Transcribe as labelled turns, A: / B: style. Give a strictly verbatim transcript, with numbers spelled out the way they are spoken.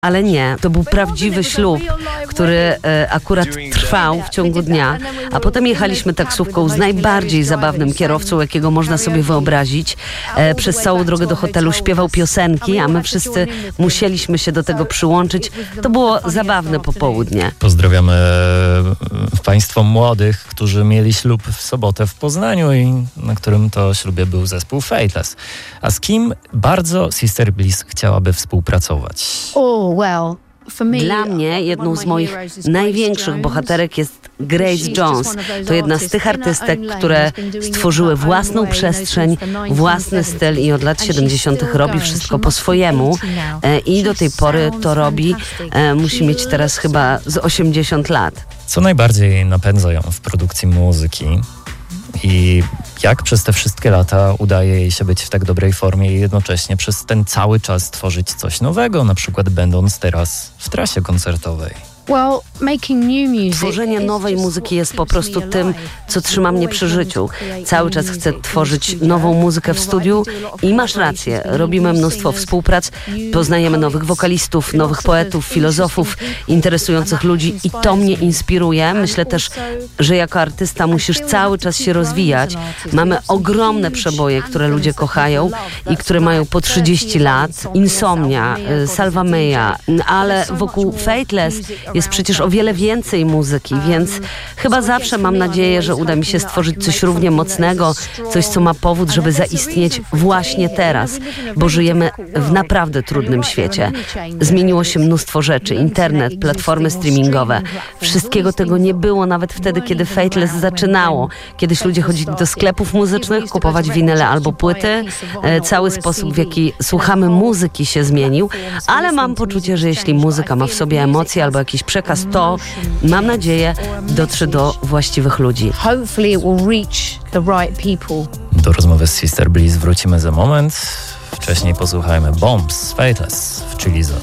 A: Ale nie, to był prawdziwy ślub, który e, akurat trwał w ciągu dnia, a potem jechaliśmy taksówką z najbardziej zabawnym kierowcą, jakiego można sobie wyobrazić. E, przez całą drogę do hotelu śpiewał piosenki, a my wszyscy musieliśmy się do tego przyłączyć. To było zabawne popołudnie.
B: Pozdrawiamy państwo młodych, którzy mieli ślub w sobotę w Poznaniu i na którym to ślubie był zespół Faithless. A z kim bardzo Sister Bliss chciałaby współpracować?
A: Dla mnie jedną z moich największych bohaterek jest Grace Jones. To jedna z tych artystek, które stworzyły własną przestrzeń, własny styl i od lat siedemdziesiątych robi wszystko po swojemu. I do tej pory to robi. Musi mieć teraz chyba z osiemdziesiąt lat.
B: Co najbardziej napędza ją w produkcji muzyki? I jak przez te wszystkie lata udaje jej się być w tak dobrej formie i jednocześnie przez ten cały czas tworzyć coś nowego, na przykład będąc teraz w trasie koncertowej?
A: Tworzenie nowej muzyki jest po prostu tym, co trzyma mnie przy życiu. Cały czas chcę tworzyć nową muzykę w studiu i masz rację, robimy mnóstwo współprac, poznajemy nowych wokalistów, nowych poetów, filozofów, interesujących ludzi i to mnie inspiruje. Myślę też, że jako artysta musisz cały czas się rozwijać. Mamy ogromne przeboje, które ludzie kochają i które mają po trzydzieści lat. Insomnia, Salva Meja, ale wokół Faithless jest przecież o wiele więcej muzyki, więc chyba zawsze mam nadzieję, że uda mi się stworzyć coś równie mocnego, coś, co ma powód, żeby zaistnieć właśnie teraz, bo żyjemy w naprawdę trudnym świecie. Zmieniło się mnóstwo rzeczy, internet, platformy streamingowe. Wszystkiego tego nie było nawet wtedy, kiedy Faithless zaczynało. Kiedyś ludzie chodzili do sklepów muzycznych, kupować winyle albo płyty. Cały sposób, w jaki słuchamy muzyki, się zmienił, ale mam poczucie, że jeśli muzyka ma w sobie emocje albo jakiś przekaz, to, mam nadzieję, dotrze do właściwych ludzi.
B: Do rozmowy z Sister Bliss wrócimy za moment. Wcześniej posłuchajmy Bombs z Faithless w Chilizo.